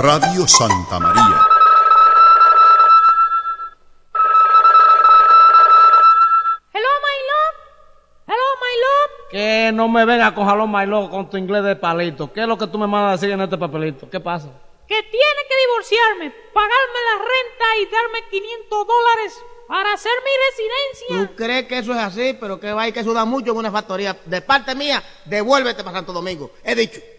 Radio Santa María. Que no me venga a cogerlo, my love, con tu inglés de palito. ¿Qué es lo que tú me mandas a decir en este papelito? ¿Qué pasa? Que tiene que divorciarme, pagarme la renta y darme $500 para hacer mi residencia. ¿Tú crees que eso es así? Pero que va y que eso da mucho en una factoría. De parte mía, devuélvete para Santo Domingo. He dicho.